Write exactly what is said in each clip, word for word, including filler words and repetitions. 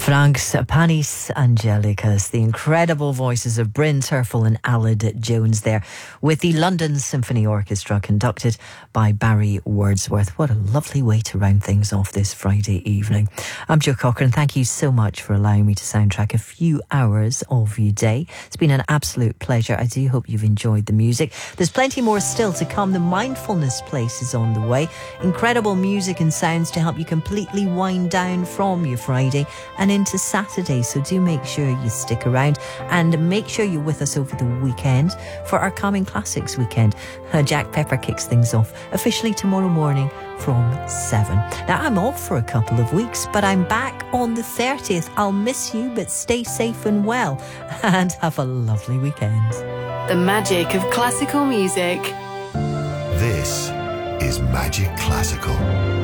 Franks Panis Angelicus, the incredible voices of Bryn Terfel and Aled Jones there, with the London Symphony Orchestra conducted by Barry Wordsworth. What a lovely way to round things off this Friday evening. I'm Jo Cochran. Thank you so much for allowing me to soundtrack a few hours of your day. It's been an absolute pleasure. I do hope you've enjoyed the music. There's plenty more still to come. The Mindfulness Place is on the way. Incredible music and sounds to help you completely wind down from your Friday and into Saturday, so do make sure you stick around and make sure you're with us over the weekend for our Coming Classics weekend. Uh, Jack Pepper kicks things off officially tomorrow morning from seven. Now, I'm off for a couple of weeks, but I'm back on the thirtieth. I'll miss you, but stay safe and well, and have a lovely weekend. The magic of classical music. This is Magic Classical.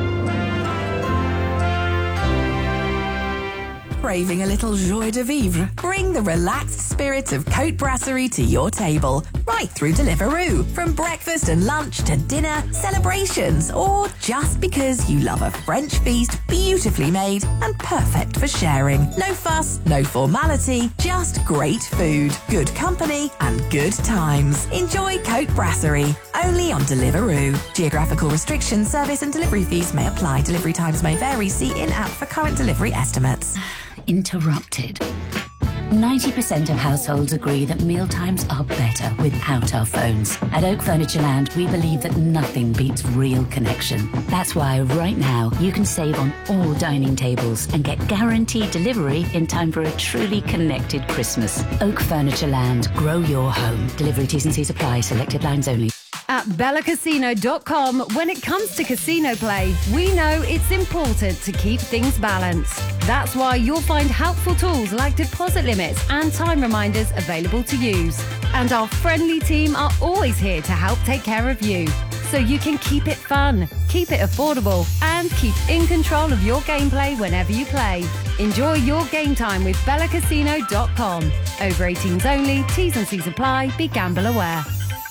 Craving a little joie de vivre? Bring the relaxed spirit of Cote Brasserie to your table, right through Deliveroo. From breakfast and lunch to dinner, celebrations, or just because you love a French feast beautifully made and perfect for sharing. No fuss, no formality, just great food, good company and good times. Enjoy Cote Brasserie, only on Deliveroo. Geographical restrictions, service and delivery fees may apply. Delivery times may vary. See in-app for current delivery estimates. Interrupted. ninety percent of households agree that mealtimes are better without our phones. At Oak Furniture Land, we believe that nothing beats real connection. That's why right now you can save on all dining tables and get guaranteed delivery in time for a truly connected Christmas. Oak Furniture Land. Grow your home. Delivery T's and C's apply. Selected lines only. At Bella Casino dot com, when it comes to casino play, we know it's important to keep things balanced. That's why you'll find helpful tools like deposit limits and time reminders available to use. And our friendly team are always here to help take care of you, so you can keep it fun, keep it affordable, and keep in control of your gameplay whenever you play. Enjoy your game time with Bella Casino dot com. Over eighteens only, T's and C's apply, be gamble aware.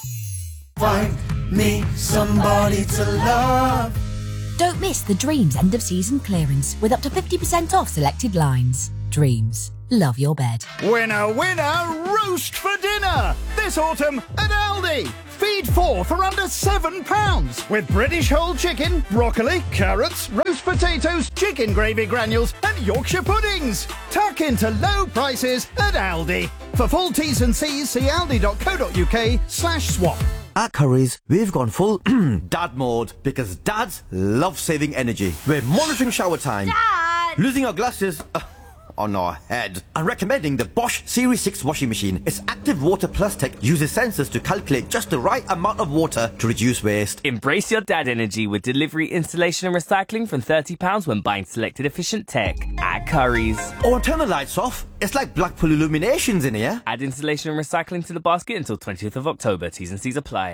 Find me somebody to love. Don't miss the Dreams end of season clearance with up to fifty percent off selected lines. Dreams. Love your bed. Winner, winner, roast for dinner. This autumn at Aldi. Feed four for under seven pounds. With British whole chicken, broccoli, carrots, roast potatoes, chicken gravy granules and Yorkshire puddings. Tuck into low prices at Aldi. For full T's and C's, see aldi dot co dot uk slash swap. At Currys, we've gone full dad mode because dads love saving energy. We're monitoring shower time, Dad! losing our glasses uh, on our head, and recommending the Bosch Series six washing machine. Its active water plus tech uses sensors to calculate just the right amount of water to reduce waste. Embrace your dad energy with delivery, installation and recycling from thirty pounds when buying selected efficient tech at Currys. Or turn the lights off. It's like Blackpool Illuminations in here. Add installation and recycling to the basket until twentieth of October. T's and C's apply.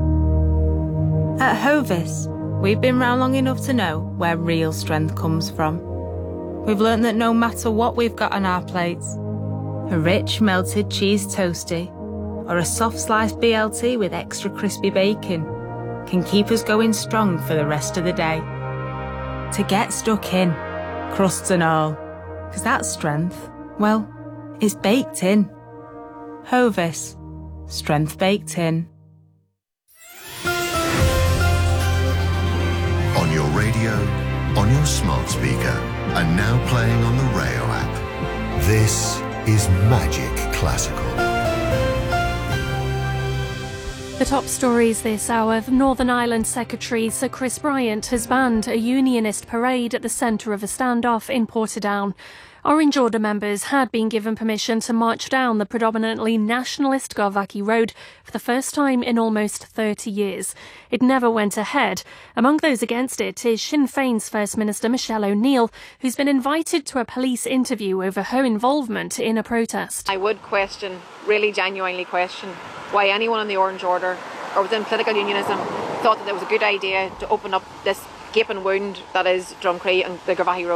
At Hovis, we've been round long enough to know where real strength comes from. We've learnt that no matter what we've got on our plates, a rich melted cheese toastie or a soft sliced B L T with extra crispy bacon can keep us going strong for the rest of the day. To get stuck in, crusts and all, because that strength, well, it's baked in. Hovis, strength baked in. On your radio, on your smart speaker, and now playing on the Rayo app. This is Magic Classical. The top stories this hour. Northern Ireland Secretary Sir Chris Bryant has banned a unionist parade at the centre of a standoff in Portadown. Orange Order members had been given permission to march down the predominantly nationalist Garvaki Road for the first time in almost thirty years. It never went ahead. Among those against it is Sinn Féin's First Minister Michelle O'Neill, who's been invited to a police interview over her involvement in a protest. I would question, really genuinely question, why anyone in the Orange Order or within political unionism thought that it was a good idea to open up this gaping wound that is Drumcree and the Garvaki Road.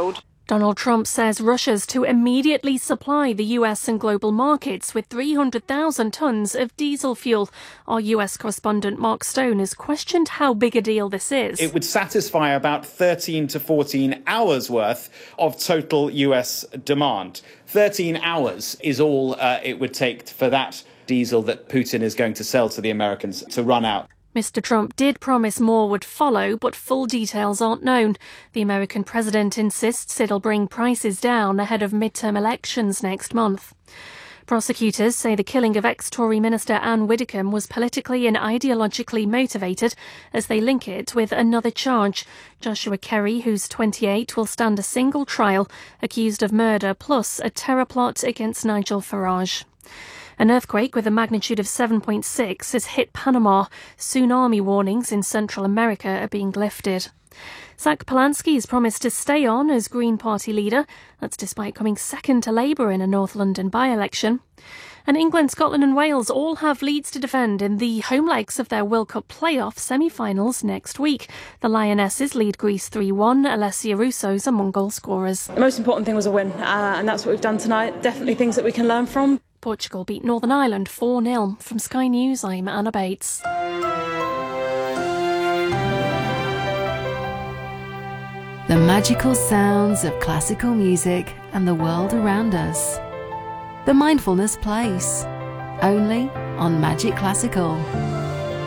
Donald Trump says Russia's to immediately supply the U S and global markets with three hundred thousand tonnes of diesel fuel. Our U S correspondent Mark Stone has questioned how big a deal this is. It would satisfy about thirteen to fourteen hours worth of total U S demand. thirteen hours is all uh, it would take for that diesel that Putin is going to sell to the Americans to run out. Mister Trump did promise more would follow, but full details aren't known. The American president insists it'll bring prices down ahead of midterm elections next month. Prosecutors say the killing of ex-Tory Minister Anne Widdecombe was politically and ideologically motivated as they link it with another charge. Joshua Kerry, who's twenty-eight, will stand a single trial, accused of murder plus a terror plot against Nigel Farage. An earthquake with a magnitude of seven point six has hit Panama. Tsunami warnings in Central America are being lifted. Zach Polanski has promised to stay on as Green Party leader. That's despite coming second to Labour in a North London by-election. And England, Scotland and Wales all have leads to defend in the home legs of their World Cup playoff semi-finals next week. The Lionesses lead Greece three one. Alessia Russo's among goal scorers. The most important thing was a win, uh, and that's what we've done tonight. Definitely things that we can learn from. Portugal beat Northern Ireland four nil. From Sky News, I'm Anna Bates. The magical sounds of classical music and the world around us. The Mindfulness Place, only on Magic Classical.